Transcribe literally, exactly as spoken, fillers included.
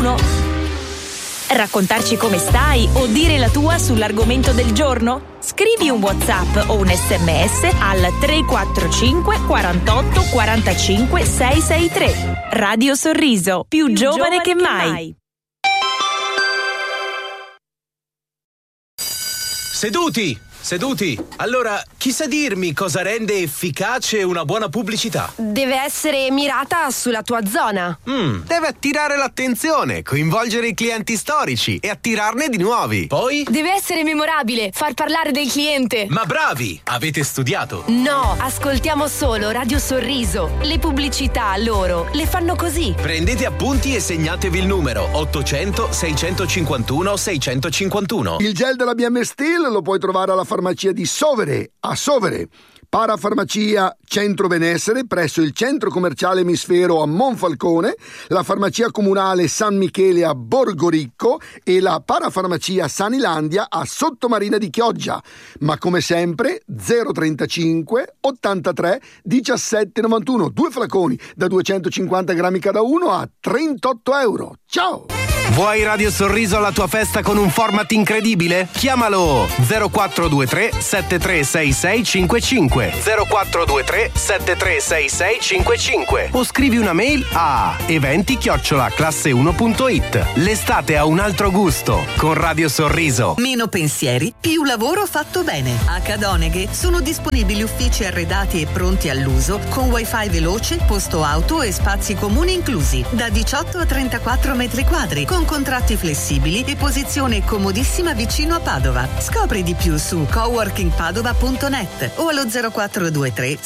uno. Raccontarci come stai o dire la tua sull'argomento del giorno? Scrivi un WhatsApp o un sms al tre quattro cinque quarantotto quarantacinque seicentosessantatré. Radio Sorriso, più, più giovane, giovane che mai. Che mai. Seduti! Seduti! Allora, chi sa dirmi cosa rende efficace una buona pubblicità? Deve essere mirata sulla tua zona. Mm, deve attirare l'attenzione, coinvolgere i clienti storici e attirarne di nuovi. Poi? Deve essere memorabile, far parlare del cliente. Ma bravi! Avete studiato? No, ascoltiamo solo Radio Sorriso. Le pubblicità loro le fanno così. Prendete appunti e segnatevi il numero ottocento seicentocinquantuno seicentocinquantuno. Il gel della B M Steel lo puoi trovare alla farmacia di Sovere, a Sovere. Parafarmacia Centro Benessere presso il centro commerciale Emisfero a Monfalcone, la farmacia comunale San Michele a Borgoricco e la parafarmacia Sanilandia a Sottomarina di Chioggia. Ma come sempre zero trentacinque ottantatré diciassette novantuno, due flaconi da duecentocinquanta grammi cada uno a trentotto euro. Ciao! Vuoi Radio Sorriso alla tua festa con un format incredibile? Chiamalo zero quattro due tre sette tre sei sei cinque cinque zero quattro due tre sette tre sei sei cinque cinque o scrivi una mail a eventi chiocciola classe uno punto it. L'estate ha un altro gusto con Radio Sorriso. Meno pensieri, più lavoro fatto bene. A Cadoneghe sono disponibili uffici arredati e pronti all'uso con wifi veloce, posto auto e spazi comuni inclusi da diciotto a trentaquattro metri quadri con contratti flessibili e posizione comodissima vicino a Padova. Scopri di più su coworking padova punto net o allo zero quattro due tre